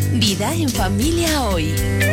Vida en Familia Hoy.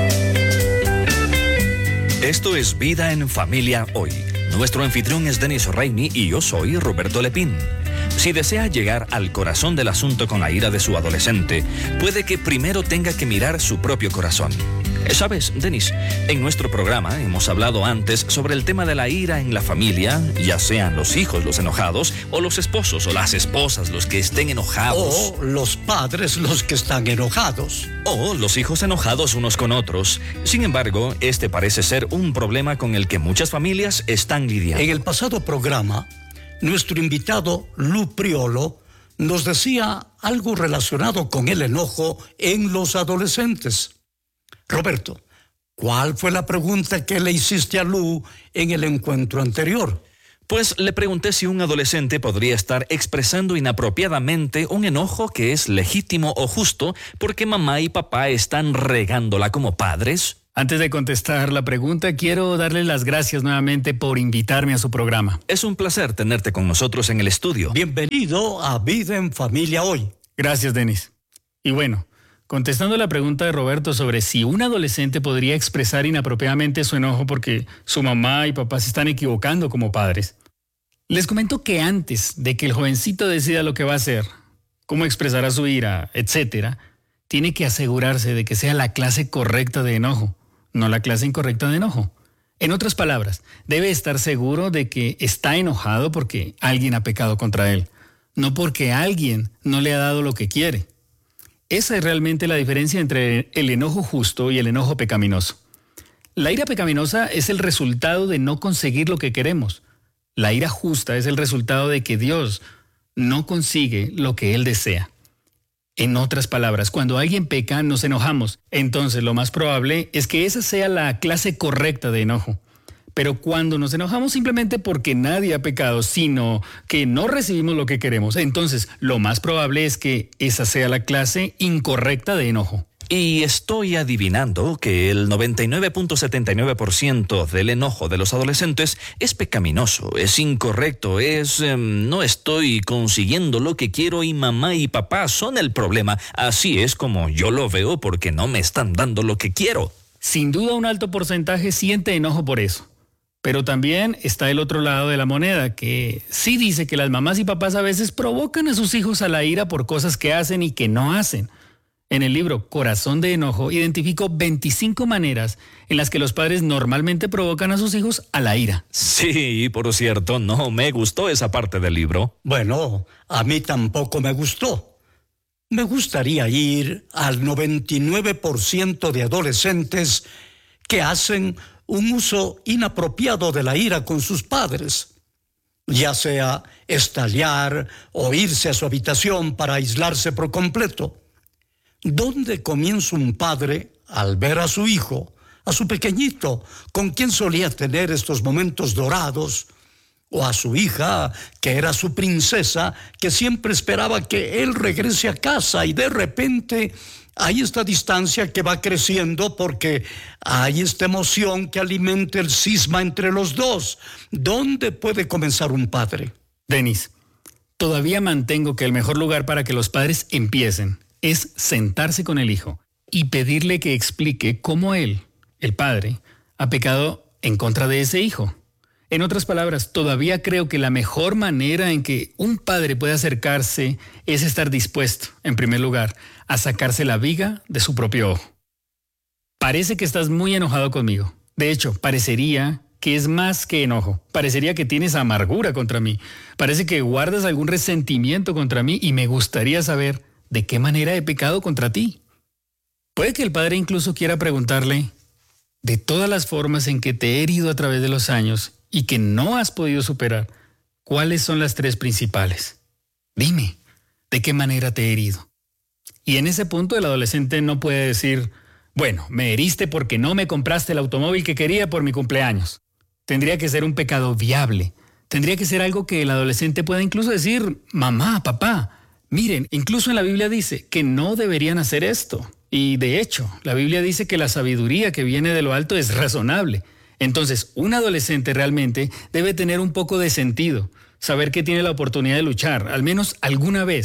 Esto es Vida en Familia Hoy. Nuestro anfitrión es Denis Raimi y yo soy Roberto Lepín. Si desea llegar al corazón del asunto con la ira de su adolescente, puede que primero tenga que mirar su propio corazón. ¿Sabes, Denis? En nuestro programa hemos hablado antes sobre el tema de la ira en la familia, ya sean los hijos los enojados, o los esposos o las esposas los que estén enojados. O los padres los que están enojados. O los hijos enojados unos con otros. Sin embargo, este parece ser un problema con el que muchas familias están lidiando. En el pasado programa, nuestro invitado Lu Priolo nos decía algo relacionado con el enojo en los adolescentes. Roberto, ¿cuál fue la pregunta que le hiciste a Lu en el encuentro anterior? Pues le pregunté si un adolescente podría estar expresando inapropiadamente un enojo que es legítimo o justo porque mamá y papá están regándola como padres. Antes de contestar la pregunta, quiero darle las gracias nuevamente por invitarme a su programa. Es un placer tenerte con nosotros en el estudio. Bienvenido a Vida en Familia Hoy. Gracias, Denis. Y bueno, contestando la pregunta de Roberto sobre si un adolescente podría expresar inapropiadamente su enojo porque su mamá y papá se están equivocando como padres, les comento que antes de que el jovencito decida lo que va a hacer, cómo expresará su ira, etc., tiene que asegurarse de que sea la clase correcta de enojo, no la clase incorrecta de enojo. En otras palabras, debe estar seguro de que está enojado porque alguien ha pecado contra él, no porque alguien no le ha dado lo que quiere. Esa es realmente la diferencia entre el enojo justo y el enojo pecaminoso. La ira pecaminosa es el resultado de no conseguir lo que queremos. La ira justa es el resultado de que Dios no consigue lo que Él desea. En otras palabras, cuando alguien peca, nos enojamos. Entonces, lo más probable es que esa sea la clase correcta de enojo. Pero cuando nos enojamos simplemente porque nadie ha pecado, sino que no recibimos lo que queremos, entonces lo más probable es que esa sea la clase incorrecta de enojo. Y estoy adivinando que el 99.79% del enojo de los adolescentes es pecaminoso, es incorrecto, no estoy consiguiendo lo que quiero y mamá y papá son el problema. Así es como yo lo veo porque no me están dando lo que quiero. Sin duda un alto porcentaje siente enojo por eso. Pero también está el otro lado de la moneda, que sí dice que las mamás y papás a veces provocan a sus hijos a la ira por cosas que hacen y que no hacen. En el libro Corazón de Enojo identifico 25 maneras en las que los padres normalmente provocan a sus hijos a la ira. Sí, por cierto, no me gustó esa parte del libro. Bueno, a mí tampoco me gustó. Me gustaría ir al 99% de adolescentes que hacen un uso inapropiado de la ira con sus padres, ya sea estallar o irse a su habitación para aislarse por completo. ¿Dónde comienza un padre al ver a su hijo, a su pequeñito, con quien solía tener estos momentos dorados, o a su hija, que era su princesa, que siempre esperaba que él regrese a casa y de repente hay esta distancia que va creciendo porque hay esta emoción que alimenta el cisma entre los dos? ¿Dónde puede comenzar un padre? Denis, todavía mantengo que el mejor lugar para que los padres empiecen es sentarse con el hijo y pedirle que explique cómo él, el padre, ha pecado en contra de ese hijo. En otras palabras, todavía creo que la mejor manera en que un padre puede acercarse es estar dispuesto, en primer lugar, a sacarse la viga de su propio ojo. Parece que estás muy enojado conmigo. De hecho, parecería que es más que enojo. Parecería que tienes amargura contra mí. Parece que guardas algún resentimiento contra mí y me gustaría saber de qué manera he pecado contra ti. Puede que el padre incluso quiera preguntarle, de todas las formas en que te he herido a través de los años y que no has podido superar, ¿cuáles son las 3 principales? Dime, ¿de qué manera te he herido? Y en ese punto el adolescente no puede decir, bueno, me heriste porque no me compraste el automóvil que quería por mi cumpleaños. Tendría que ser un pecado viable. Tendría que ser algo que el adolescente pueda incluso decir, mamá, papá, miren, incluso en la Biblia dice que no deberían hacer esto. Y de hecho, la Biblia dice que la sabiduría que viene de lo alto es razonable. Entonces, un adolescente realmente debe tener un poco de sentido, saber que tiene la oportunidad de luchar, al menos alguna vez,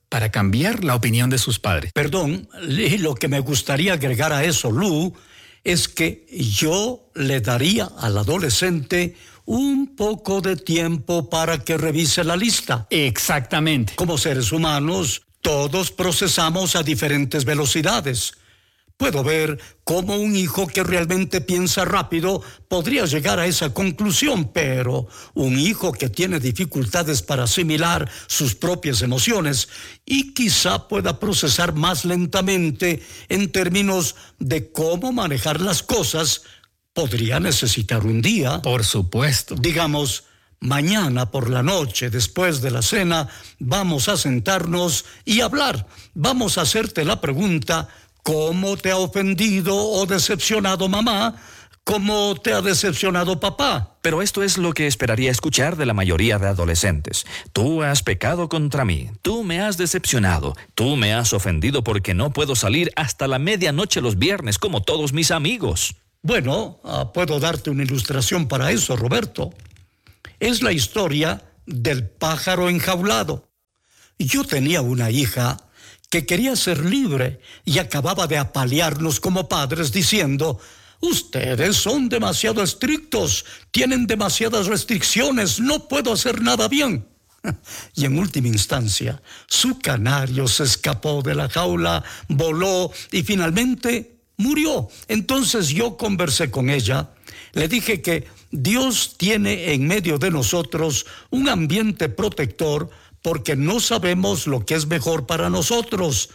para cambiar la opinión de sus padres. Perdón, y lo que me gustaría agregar a eso, Lou, es que yo le daría al adolescente un poco de tiempo para que revise la lista. Exactamente. Como seres humanos, todos procesamos a diferentes velocidades. Puedo ver cómo un hijo que realmente piensa rápido podría llegar a esa conclusión, pero un hijo que tiene dificultades para asimilar sus propias emociones y quizá pueda procesar más lentamente en términos de cómo manejar las cosas, podría necesitar un día. Por supuesto. Digamos, mañana por la noche, después de la cena, vamos a sentarnos y hablar. Vamos a hacerte la pregunta: ¿cómo te ha ofendido o decepcionado mamá? ¿Cómo te ha decepcionado papá? Pero esto es lo que esperaría escuchar de la mayoría de adolescentes. Tú has pecado contra mí, tú me has decepcionado, tú me has ofendido porque no puedo salir hasta la medianoche los viernes como todos mis amigos. Bueno, puedo darte una ilustración para eso, Roberto. Es la historia del pájaro enjaulado. Yo tenía una hija que quería ser libre y acababa de apalearnos como padres diciendo: ustedes son demasiado estrictos, tienen demasiadas restricciones, no puedo hacer nada bien. Y en última instancia, su canario se escapó de la jaula, voló y finalmente murió. Entonces yo conversé con ella, le dije que Dios tiene en medio de nosotros un ambiente protector porque no sabemos lo que es mejor para nosotros,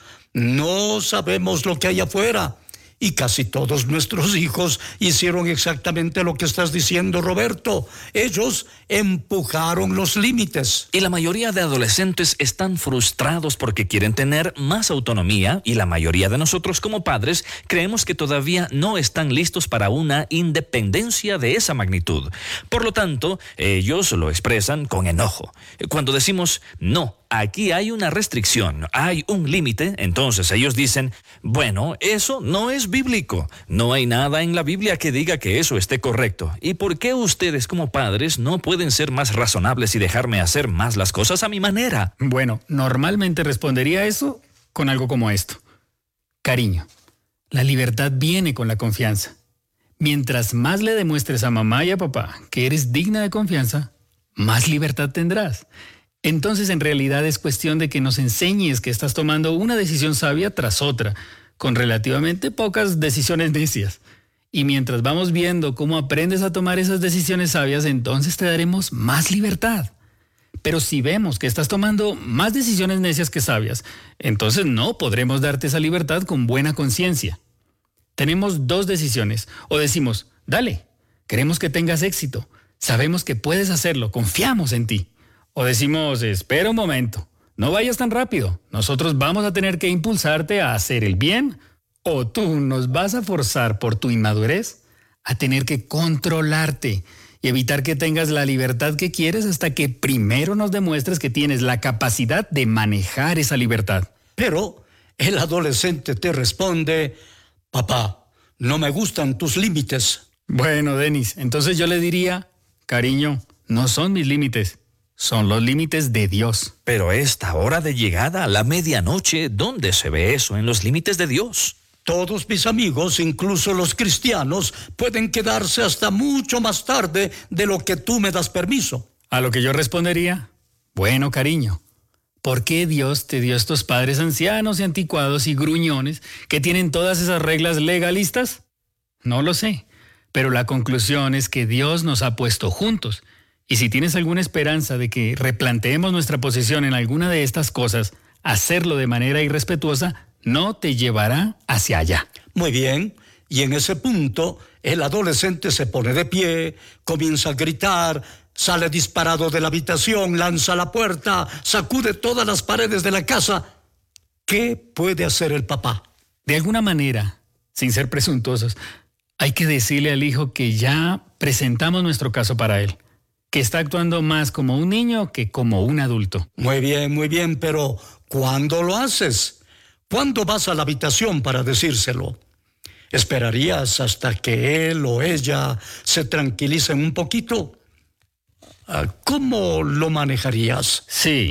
no sabemos lo que hay afuera. Y casi todos nuestros hijos hicieron exactamente lo que estás diciendo, Roberto. Ellos empujaron los límites. Y la mayoría de adolescentes están frustrados porque quieren tener más autonomía, y la mayoría de nosotros como padres creemos que todavía no están listos para una independencia de esa magnitud. Por lo tanto, ellos lo expresan con enojo. Cuando decimos no, aquí hay una restricción, hay un límite, entonces ellos dicen: bueno, eso no es bíblico. No hay nada en la Biblia que diga que eso esté correcto. ¿Y por qué ustedes como padres no pueden ser más razonables y dejarme hacer más las cosas a mi manera? Bueno, normalmente respondería eso con algo como esto: cariño, la libertad viene con la confianza. Mientras más le demuestres a mamá y a papá que eres digna de confianza, más libertad tendrás. Entonces, en realidad es cuestión de que nos enseñes que estás tomando una decisión sabia tras otra, con relativamente pocas decisiones necias. Y mientras vamos viendo cómo aprendes a tomar esas decisiones sabias, entonces te daremos más libertad. Pero si vemos que estás tomando más decisiones necias que sabias, entonces no podremos darte esa libertad con buena conciencia. Tenemos dos decisiones. O decimos: dale, queremos que tengas éxito, sabemos que puedes hacerlo, confiamos en ti. O decimos: espera un momento, no vayas tan rápido, nosotros vamos a tener que impulsarte a hacer el bien, o tú nos vas a forzar por tu inmadurez a tener que controlarte y evitar que tengas la libertad que quieres hasta que primero nos demuestres que tienes la capacidad de manejar esa libertad. Pero el adolescente te responde: papá, no me gustan tus límites. Bueno, Denis, entonces yo le diría: cariño, no son mis límites, son los límites de Dios. Pero esta hora de llegada a la medianoche, ¿dónde se ve eso en los límites de Dios? Todos mis amigos, incluso los cristianos, pueden quedarse hasta mucho más tarde de lo que tú me das permiso. A lo que yo respondería: bueno, cariño, ¿por qué Dios te dio estos padres ancianos y anticuados y gruñones que tienen todas esas reglas legalistas? No lo sé, pero la conclusión es que Dios nos ha puesto juntos. Y si tienes alguna esperanza de que replanteemos nuestra posición en alguna de estas cosas, hacerlo de manera irrespetuosa no te llevará hacia allá. Muy bien, y en ese punto el adolescente se pone de pie, comienza a gritar, sale disparado de la habitación, lanza la puerta, sacude todas las paredes de la casa. ¿Qué puede hacer el papá? De alguna manera, sin ser presuntuosos, hay que decirle al hijo que ya presentamos nuestro caso para él, que está actuando más como un niño que como un adulto. Muy bien, pero ¿cuándo lo haces? ¿Cuándo vas a la habitación para decírselo? ¿Esperarías hasta que él o ella se tranquilicen un poquito? ¿Cómo lo manejarías? Sí,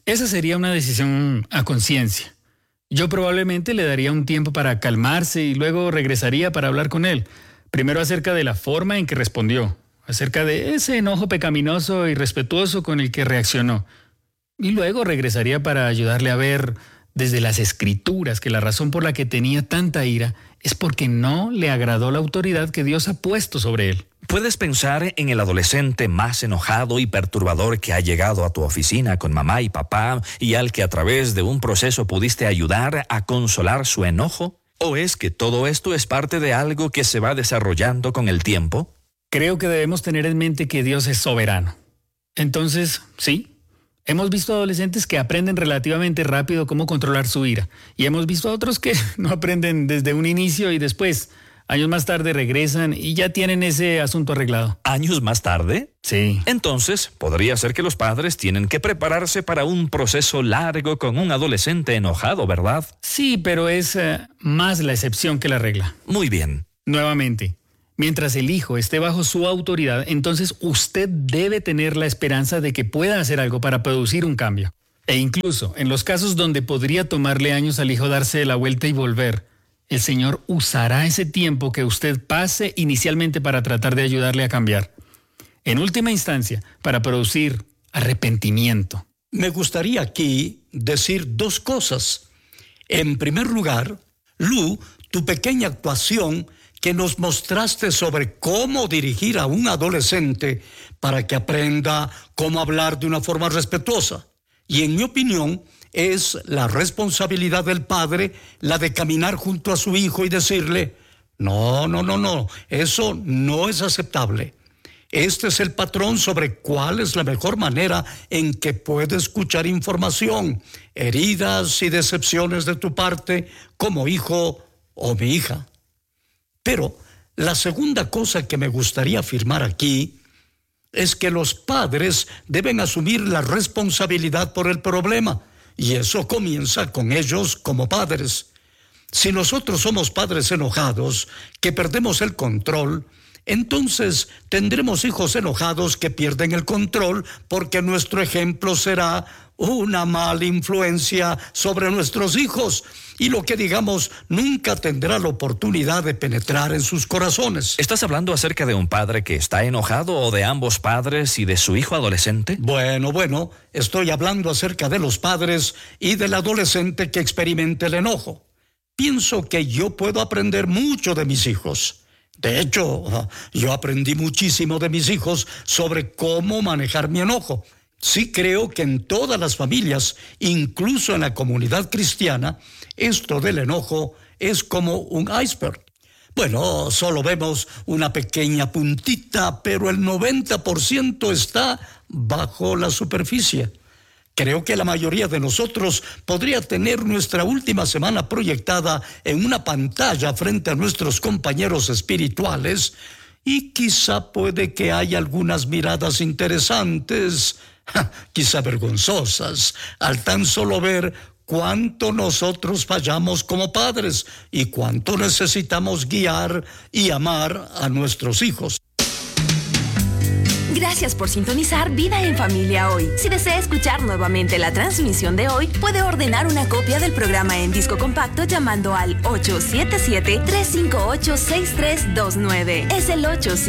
Esa sería una decisión a conciencia. Yo probablemente le daría un tiempo para calmarse y luego regresaría para hablar con él. Primero acerca de la forma en que respondió, acerca de ese enojo pecaminoso y irrespetuoso con el que reaccionó. Y luego regresaría para ayudarle a ver desde las Escrituras que la razón por la que tenía tanta ira es porque no le agradó la autoridad que Dios ha puesto sobre él. Puedes pensar en el adolescente más enojado y perturbador que ha llegado a tu oficina con mamá y papá y al que a través de un proceso pudiste ayudar a consolar su enojo. ¿O es que todo esto es parte de algo que se va desarrollando con el tiempo? Creo que debemos tener en mente que Dios es soberano. Entonces, sí. Hemos visto adolescentes que aprenden relativamente rápido cómo controlar su ira. Y hemos visto a otros que no aprenden desde un inicio y después, años más tarde, regresan y ya tienen ese asunto arreglado. ¿Años más tarde? Sí. Entonces, podría ser que los padres tienen que prepararse para un proceso largo con un adolescente enojado, ¿verdad? Sí, pero es más la excepción que la regla. Muy bien. Nuevamente. Mientras el hijo esté bajo su autoridad, entonces usted debe tener la esperanza de que pueda hacer algo para producir un cambio. E incluso en los casos donde podría tomarle años al hijo darse la vuelta y volver, el Señor usará ese tiempo que usted pase inicialmente para tratar de ayudarle a cambiar. En última instancia, para producir arrepentimiento. Me gustaría aquí decir dos cosas. En primer lugar, Lu, tu pequeña actuación que nos mostraste sobre cómo dirigir a un adolescente para que aprenda cómo hablar de una forma respetuosa. Y en mi opinión, es la responsabilidad del padre la de caminar junto a su hijo y decirle, no, eso no es aceptable. Este es el patrón sobre cuál es la mejor manera en que puede escuchar información, heridas y decepciones de tu parte como hijo o mi hija. Pero la segunda cosa que me gustaría afirmar aquí es que los padres deben asumir la responsabilidad por el problema, y eso comienza con ellos como padres. Si nosotros somos padres enojados, que perdemos el control, entonces tendremos hijos enojados que pierden el control porque nuestro ejemplo será una mala influencia sobre nuestros hijos y lo que digamos nunca tendrá la oportunidad de penetrar en sus corazones. ¿Estás hablando acerca de un padre que está enojado o de ambos padres y de su hijo adolescente? Bueno, estoy hablando acerca de los padres y del adolescente que experimenta el enojo. Pienso que yo puedo aprender mucho de mis hijos. De hecho, yo aprendí muchísimo de mis hijos sobre cómo manejar mi enojo. Sí creo que en todas las familias, incluso en la comunidad cristiana, esto del enojo es como un iceberg. Bueno, solo vemos una pequeña puntita, pero el 90% está bajo la superficie. Creo que la mayoría de nosotros podría tener nuestra última semana proyectada en una pantalla frente a nuestros compañeros espirituales y quizá puede que haya algunas miradas interesantes, quizá vergonzosas, al tan solo ver cuánto nosotros fallamos como padres y cuánto necesitamos guiar y amar a nuestros hijos. Gracias por sintonizar Vida en Familia Hoy. Si desea escuchar nuevamente la transmisión de hoy, puede ordenar una copia del programa en disco compacto llamando al 877-358-6329. Es el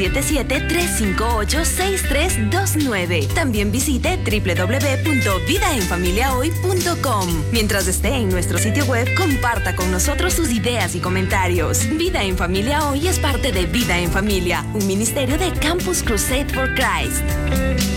877-358-6329. También visite www.vidaenfamiliahoy.com. Mientras esté en nuestro sitio web, comparta con nosotros sus ideas y comentarios. Vida en Familia Hoy es parte de Vida en Familia, un ministerio de Campus Crusade for Christ.